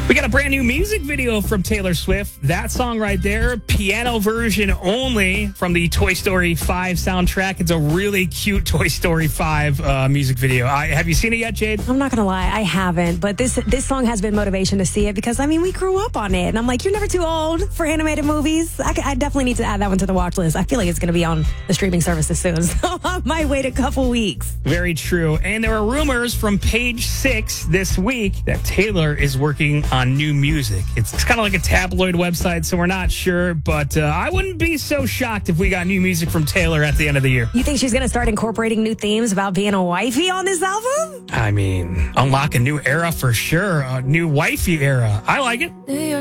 We got a brand new music video from Taylor Swift. That song right there, piano version only from the Toy Story 5 soundtrack. It's a really cute Toy Story 5 music video. Have you seen it yet, Jade? I'm not going to lie, I haven't. But this song has been motivation to see it because, we grew up on it. And I'm like, you're never too old for animated movies. I definitely need to add that one to the watch list. I feel like it's going to be on the streaming services soon. So I might wait a couple weeks. Very true. And there are rumors from Page Six this week that Taylor is working on new music. It's kind of like a tabloid website, so we're not sure, but I wouldn't be so shocked if we got new music from Taylor at the end of the year. You think she's going to start incorporating new themes about being a wifey on this album? Unlock a new era for sure. A new wifey era. I like it.